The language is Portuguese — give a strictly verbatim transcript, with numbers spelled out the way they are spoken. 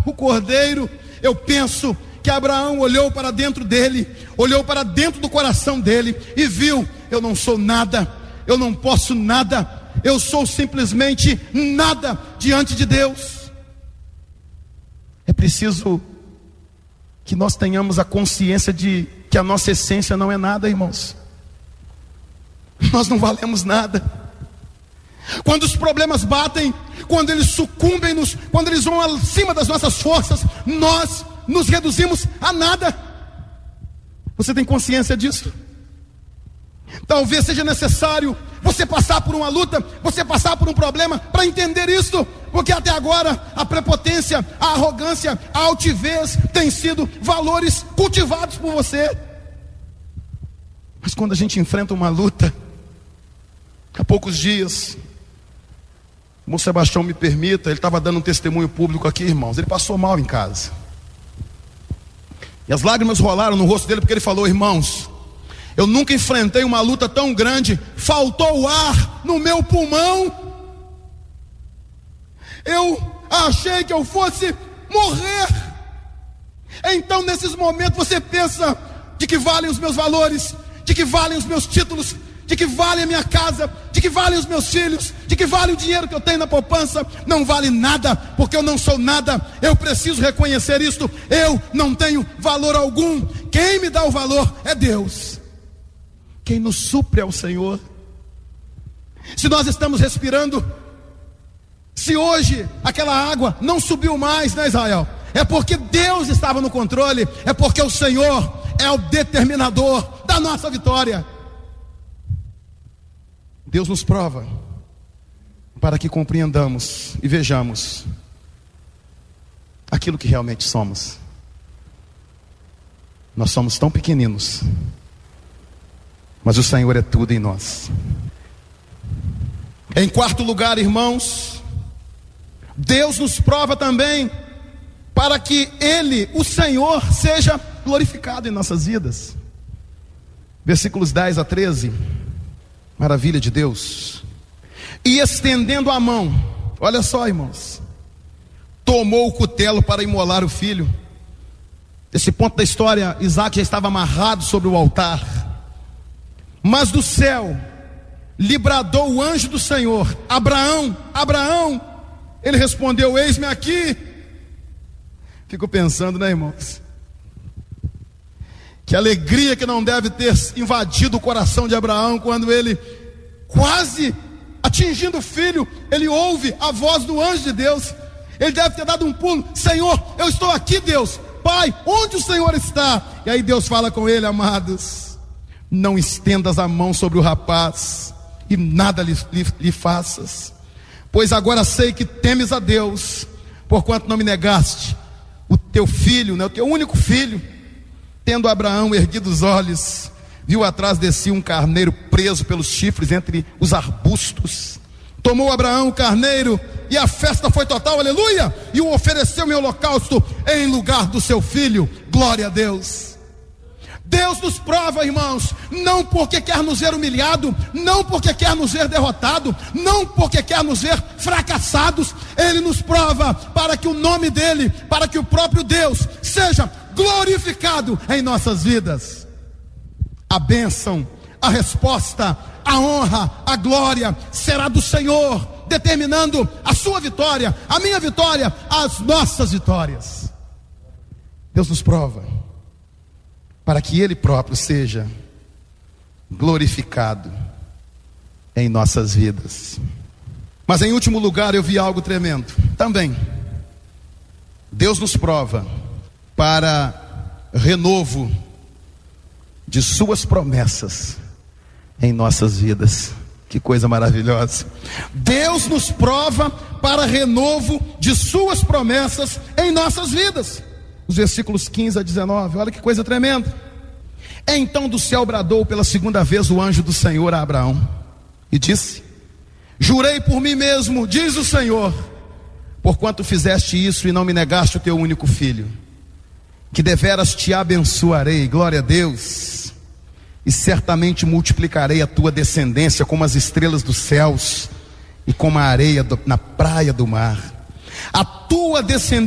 o cordeiro, eu penso que Abraão olhou para dentro dele, olhou para dentro do coração dele e viu: eu não sou nada, eu não posso nada, eu sou simplesmente nada diante de Deus. É preciso que nós tenhamos a consciência de que a nossa essência não é nada, irmãos. Nós não valemos nada. Quando os problemas batem, quando eles sucumbem-nos, quando eles vão acima das nossas forças, nós nos reduzimos a nada. Você tem consciência disso? Talvez seja necessário você passar por uma luta, você passar por um problema para entender isso, porque até agora a prepotência, a arrogância, a altivez têm sido valores cultivados por você. Mas quando a gente enfrenta uma luta, há poucos dias, o irmão Sebastião me permita, ele estava dando um testemunho público aqui, irmãos, ele passou mal em casa, e as lágrimas rolaram no rosto dele, porque ele falou: irmãos, eu nunca enfrentei uma luta tão grande, faltou ar no meu pulmão, eu achei que eu fosse morrer. Então nesses momentos você pensa: de que valem os meus valores, de que valem os meus títulos, de que vale a minha casa, de que valem os meus filhos, de que vale o dinheiro que eu tenho na poupança? Não vale nada, porque eu não sou nada. Eu preciso reconhecer isto: eu não tenho valor algum. Quem me dá o valor é Deus. Quem nos supre é o Senhor. Se nós estamos respirando, se hoje aquela água não subiu mais, né, Israel? É porque Deus estava no controle, é porque o Senhor é o determinador da nossa vitória. Deus nos prova para que compreendamos e vejamos aquilo que realmente somos. Nós somos tão pequeninos, mas o Senhor é tudo em nós. Em quarto lugar, irmãos, Deus nos prova também para que Ele, o Senhor, seja glorificado em nossas vidas. Versículos dez a treze, maravilha de Deus. E estendendo a mão, olha só, irmãos, tomou o cutelo para imolar o filho. Nesse ponto da história, Isaac já estava amarrado sobre o altar. Mas do céu lhe bradou o anjo do Senhor: Abraão, Abraão. Ele respondeu: eis-me aqui. Fico pensando, né, irmãos? Que alegria que não deve ter invadido o coração de Abraão quando ele, quase atingindo o filho, ele ouve a voz do anjo de Deus. Ele deve ter dado um pulo: Senhor, eu estou aqui, Deus. Pai, onde o Senhor está? E aí Deus fala com ele: amados, não estendas a mão sobre o rapaz e nada lhe, lhe, lhe faças, pois agora sei que temes a Deus, porquanto não me negaste o teu filho, né, o teu único filho. Tendo Abraão erguido os olhos, viu atrás de si um carneiro preso pelos chifres entre os arbustos. Tomou Abraão o carneiro e a festa foi total, aleluia, e o ofereceu em holocausto em lugar do seu filho. Glória a Deus. Deus nos prova, irmãos, não porque quer nos ver humilhado, não porque quer nos ver derrotado, não porque quer nos ver fracassados. Ele nos prova para que o nome dele, para que o próprio Deus seja glorificado em nossas vidas. A bênção, a resposta, a honra, a glória será do Senhor, determinando a sua vitória, a minha vitória, as nossas vitórias. Deus nos prova para que Ele próprio seja glorificado em nossas vidas. Mas em último lugar, eu vi algo tremendo também. Deus nos prova para renovo de suas promessas em nossas vidas. Que coisa maravilhosa. Deus nos prova para renovo de suas promessas em nossas vidas. Os versículos quinze a dezenove, olha que coisa tremenda. Então do céu bradou pela segunda vez o anjo do Senhor a Abraão e disse: jurei por mim mesmo, diz o Senhor, porquanto fizeste isso e não me negaste o teu único filho, que deveras te abençoarei, glória a Deus, e certamente multiplicarei a tua descendência como as estrelas dos céus e como a areia do, na praia do mar. A tua descendência